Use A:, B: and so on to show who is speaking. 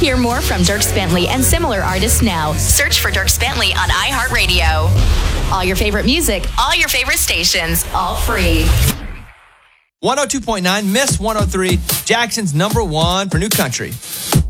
A: Hear more from Dierks Bentley and similar artists now. Search for Dierks Bentley on iHeartRadio. All your favorite music, all your favorite stations, all free.
B: 102.9, Miss 103, Jackson's number one for new country.